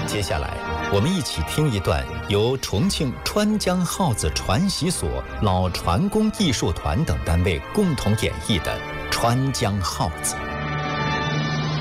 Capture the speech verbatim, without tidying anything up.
接下来，我们一起听一段由重庆川江号子传习所、老船工艺术团等单位共同演绎的《川江号子》。